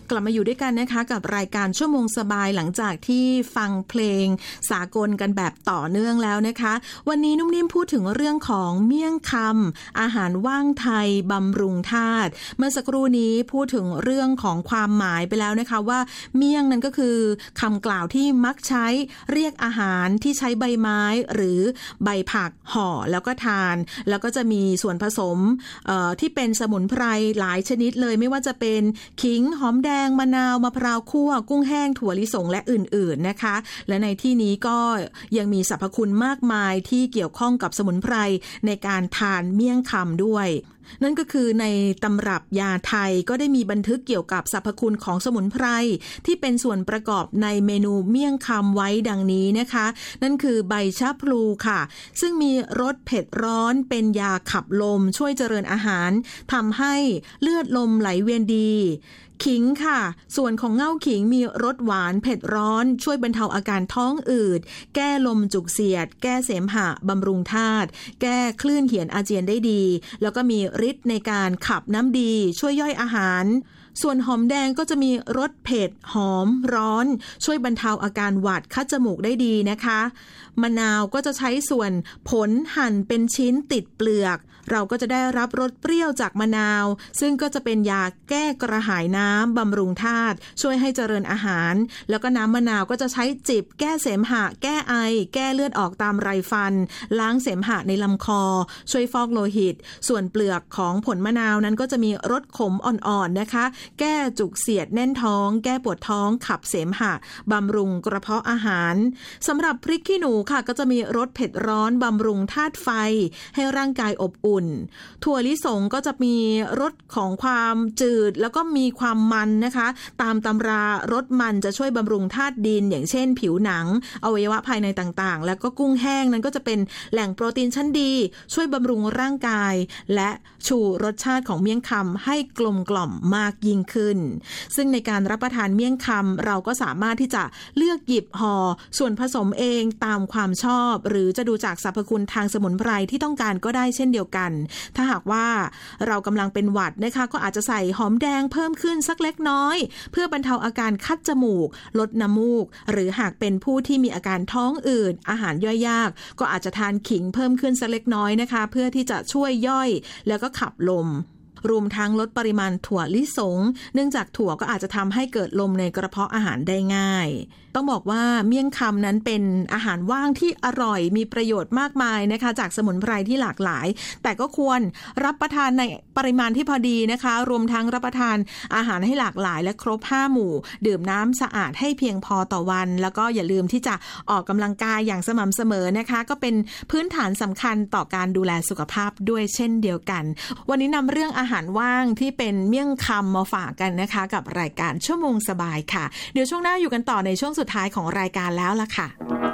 กลับมาอยู่ด้วยกันนะคะกับรายการชั่วโมงสบายหลังจากที่ฟังเพลงสากลกันแบบต่อเนื่องแล้วนะคะวันนี้นุ่มนิ่มพูดถึงเรื่องของเมี่ยงคำอาหารว่างไทยบำรุงธาตุเมื่อสักครู่นี้พูดถึงเรื่องของความหมายไปแล้วนะคะว่าเมี่ยงนั้นก็คือคำกล่าวที่มักใช้เรียกอาหารที่ใช้ใบไม้หรือใบผักห่อแล้วก็ทานแล้วก็จะมีส่วนผสมที่เป็นสมุนไพรหลายชนิดเลยไม่ว่าจะเป็นขิงหอมแดงมะนาวมะพร้าวคั่วกุ้งแห้งถั่วลิสงและอื่นๆนะคะและในที่นี้ก็ยังมีสรรพคุณมากมายที่เกี่ยวข้องกับสมุนไพรในการทานเมี่ยงคำด้วยนั่นก็คือในตำรับยาไทยก็ได้มีบันทึกเกี่ยวกับสรรพคุณของสมุนไพรที่เป็นส่วนประกอบในเมนูเมี่ยงคำไว้ดังนี้นะคะนั่นคือใบชะพลูค่ะซึ่งมีรสเผ็ดร้อนเป็นยาขับลมช่วยเจริญอาหารทำให้เลือดลมไหลเวียนดีขิงค่ะส่วนของเง่าขิงมีรสหวานเผ็ดร้อนช่วยบรรเทาอาการท้องอืดแก้ลมจุกเสียดแก้เสมหะบำรุงธาตุแก้คลื่นเหียนอาเจียนได้ดีแล้วก็มีฤทธิ์ในการขับน้ำดีช่วยย่อยอาหารส่วนหอมแดงก็จะมีรสเผ็ดหอมร้อนช่วยบรรเทาอาการหวัดคัดจมูกได้ดีนะคะมะนาวก็จะใช้ส่วนผลหั่นเป็นชิ้นติดเปลือกเราก็จะได้รับรสเปรี้ยวจากมะนาวซึ่งก็จะเป็นยาแก้กระหายน้ำบำรุงธาตุช่วยให้เจริญอาหารแล้วก็น้ำมะนาวก็จะใช้จิบแก้เสมหะแก้ไอแก้เลือดออกตามไรฟันล้างเสมหะในลำคอช่วยฟอกโลหิตส่วนเปลือกของผลมะนาวนั้นก็จะมีรสขมอ่อนๆนะคะแก้จุกเสียดแน่นท้องแก้ปวดท้องขับเสมหะบำรุงกระเพาะอาหารสำหรับพริกขี้หนูค่ะก็จะมีรสเผ็ดร้อนบำรุงธาตุไฟให้ร่างกายอบอุ่นถั่วลิสงก็จะมีรสของความจืดแล้วก็มีความมันนะคะตามตำรารสมันจะช่วยบำรุงธาตุดินอย่างเช่นผิวหนังอวัยวะภายในต่างๆแล้วก็กุ้งแห้งนั้นก็จะเป็นแหล่งโปรตีนชั้นดีช่วยบำรุงร่างกายและชูรสชาติของเมี่ยงคำให้กลมกล่อมมากยิ่งขึ้นซึ่งในการรับประทานเมี่ยงคำเราก็สามารถที่จะเลือกหยิบห่อส่วนผสมเองตามความชอบหรือจะดูจากสรรพคุณทางสมุนไพรที่ต้องการก็ได้เช่นเดียวกันถ้าหากว่าเรากำลังเป็นหวัดนะคะก็อาจจะใส่หอมแดงเพิ่มขึ้นสักเล็กน้อยเพื่อบรรเทาอาการคัดจมูกลดน้ำมูกหรือหากเป็นผู้ที่มีอาการท้องอืดอาหารย่อยยากก็อาจจะทานขิงเพิ่มขึ้นสักเล็กน้อยนะคะเพื่อที่จะช่วยย่อยแล้วก็ขับลมรวมทั้งลดปริมาณถั่วลิสงเนื่องจากถั่วก็อาจจะทำให้เกิดลมในกระเพาะอาหารได้ง่ายต้องบอกว่าเมี่ยงคำนั้นเป็นอาหารว่างที่อร่อยมีประโยชน์มากมายนะคะจากสมุนไพรที่หลากหลายแต่ก็ควรรับประทานในปริมาณที่พอดีนะคะรวมทั้งรับประทานอาหารให้หลากหลายและครบ5หมู่ดื่มน้ำสะอาดให้เพียงพอต่อวันแล้วก็อย่าลืมที่จะออกกำลังกายอย่างสม่ำเสมอนะคะก็เป็นพื้นฐานสำคัญต่อการดูแลสุขภาพด้วยเช่นเดียวกันวันนี้นำเรื่องอาหารว่างที่เป็นเมี่ยงคำมาฝากกันนะคะกับรายการชั่วโมงสบายค่ะเดี๋ยวช่วงหน้าอยู่กันต่อในช่วงสุดท้ายของรายการแล้วล่ะค่ะ